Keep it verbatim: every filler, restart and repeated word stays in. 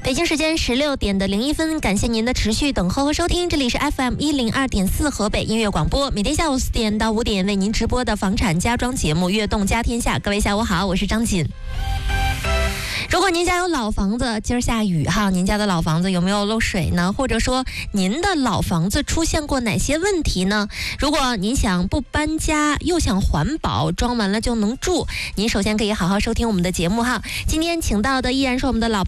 北京时间十六点的零一分，感谢您的持续等候和收听，这里是 F M 一零二点四河北音乐广播，每天下午四点到五点为您直播的房产家装节目《悦动家天下》。各位下午好，我是张锦。如果您家有老房子，今儿下雨哈，您家的老房子有没有漏水呢？或者说您的老房子出现过哪些问题呢？如果您想不搬家又想环保，装完了就能住，您首先可以好好收听我们的节目哈。今天请到的依然是我们的老